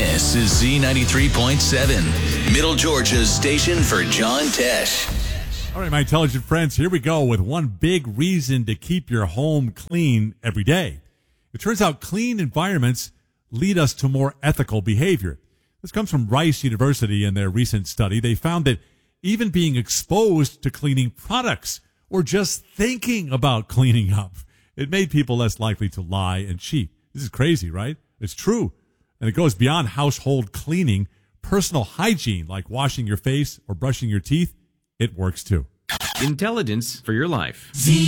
This is Z93.7, Middle Georgia's station for John Tesh. All right, my intelligent friends, here we go with one big reason to keep your home clean every day. It turns out clean environments lead us to more ethical behavior. This comes from Rice University in their recent study. They found that even being exposed to cleaning products or just thinking about cleaning up, it made people less likely to lie and cheat. This is crazy, right? It's true. And it goes beyond household cleaning. Personal hygiene, like washing your face or brushing your teeth, it works too. Intelligence for your life.